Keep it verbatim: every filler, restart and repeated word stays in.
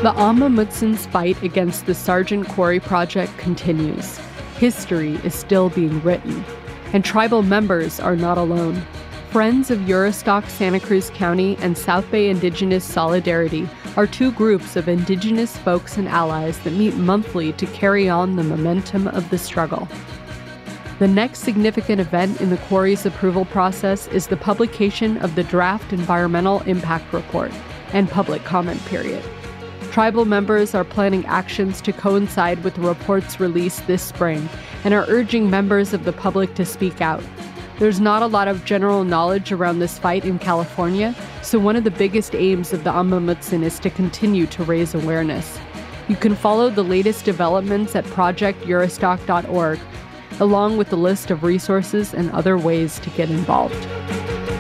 The Amah Mutsins' fight against the Sargent Quarry Project continues. History is still being written, and tribal members are not alone. Friends of Uristoc Santa Cruz County and South Bay Indigenous Solidarity are two groups of Indigenous folks and allies that meet monthly to carry on the momentum of the struggle. The next significant event in the quarry's approval process is the publication of the draft Environmental Impact Report and public comment period. Tribal members are planning actions to coincide with the report's release this spring and are urging members of the public to speak out. There's not a lot of general knowledge around this fight in California, so one of the biggest aims of the Amah Mutsun is to continue to raise awareness. You can follow the latest developments at project uristoc dot org, along with the list of resources and other ways to get involved.